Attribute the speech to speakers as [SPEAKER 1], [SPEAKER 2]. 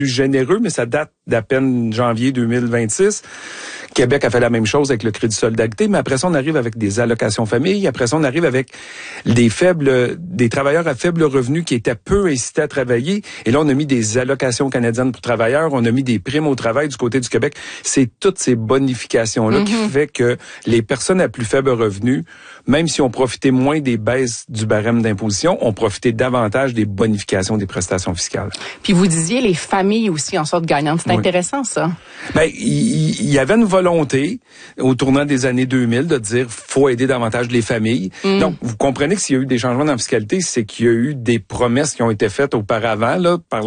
[SPEAKER 1] généreux, mais ça date d'à peine janvier 2026. Québec a fait la même chose avec le crédit solidarité, mais après ça, on arrive avec des allocations famille. Après ça, on arrive avec des travailleurs à faible revenu qui étaient peu incités à travailler. Et là, on a mis des allocations canadiennes pour travailleurs. On a mis des primes au travail du côté du Québec. C'est toutes ces bonifications-là qui fait que les personnes à plus faible revenu, même si on profitait moins des baisses du barème d'imposition, on profitait davantage des bonifications des prestations fiscales.
[SPEAKER 2] Puis vous disiez les familles aussi en sorte gagnantes. C'est intéressant, ça.
[SPEAKER 1] Ben, il y avait une volonté au tournant des années 2000 de dire faut aider davantage les familles. Donc, vous comprenez que s'il y a eu des changements dans la fiscalité, c'est qu'il y a eu des promesses qui ont été faites auparavant là par